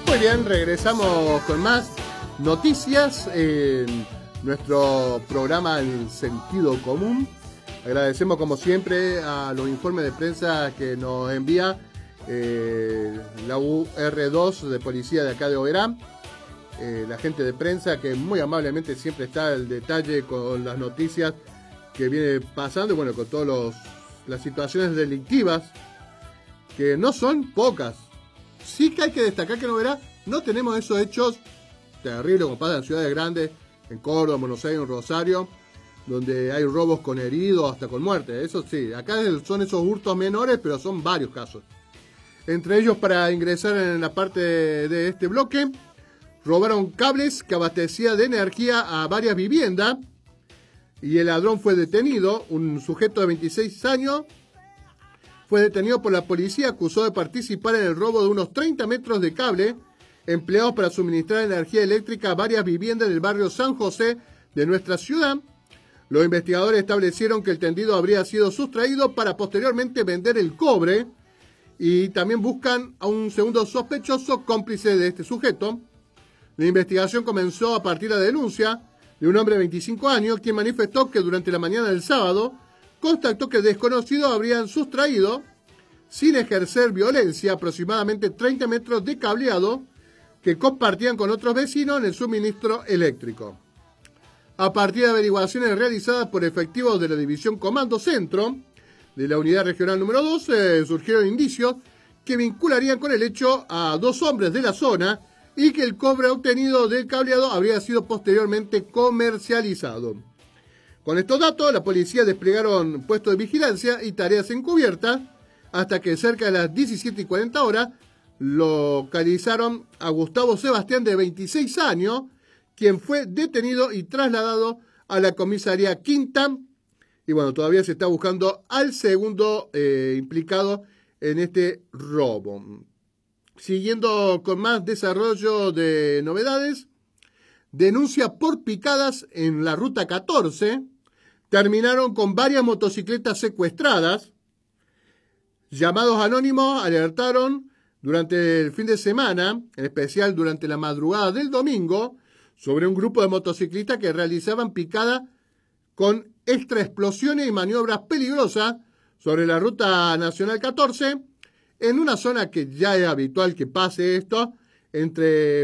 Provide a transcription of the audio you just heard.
Muy bien, regresamos con más noticias en nuestro programa El Sentido Común. Agradecemos como siempre a los informes de prensa que nos envía la UR2 de policía de acá de Oberá. La gente de prensa que muy amablemente siempre está al detalle con las noticias que viene pasando, y bueno, con todas las situaciones delictivas, que no son pocas. Sí que hay que destacar que en Oberá no tenemos esos hechos terribles como pasa en ciudades grandes, en Córdoba, en Buenos Aires, en Rosario, donde hay robos con heridos, hasta con muerte. Eso sí, acá son esos hurtos menores, pero son varios casos. Entre ellos, para ingresar en la parte de este bloque, robaron cables que abastecían de energía a varias viviendas y el ladrón fue detenido. Un sujeto de 26 años fue detenido por la policía, acusado de participar en el robo de unos 30 metros de cable empleados para suministrar energía eléctrica a varias viviendas del barrio San José de nuestra ciudad. Los investigadores establecieron que el tendido habría sido sustraído para posteriormente vender el cobre y también buscan a un segundo sospechoso cómplice de este sujeto. La investigación comenzó a partir de la denuncia de un hombre de 25 años, quien manifestó que durante la mañana del sábado constató que desconocidos habrían sustraído, sin ejercer violencia, aproximadamente 30 metros de cableado que compartían con otros vecinos en el suministro eléctrico. A partir de averiguaciones realizadas por efectivos de la División Comando Centro de la Unidad Regional número 2, surgieron indicios que vincularían con el hecho a dos hombres de la zona y que el cobre obtenido del cableado habría sido posteriormente comercializado. Con estos datos, la policía desplegaron puestos de vigilancia y tareas encubiertas hasta que cerca de las 17:40 horas localizaron a Gustavo Sebastián, de 26 años, quien fue detenido y trasladado a la comisaría Quinta. Y bueno, todavía se está buscando al segundo implicado en este robo. Siguiendo con más desarrollo de novedades, denuncia por picadas en la ruta 14. Terminaron con varias motocicletas secuestradas. Llamados anónimos alertaron durante el fin de semana, en especial durante la madrugada del domingo, sobre un grupo de motociclistas que realizaban picadas con extraexplosiones y maniobras peligrosas sobre la ruta nacional 14, en una zona que ya es habitual que pase esto, entre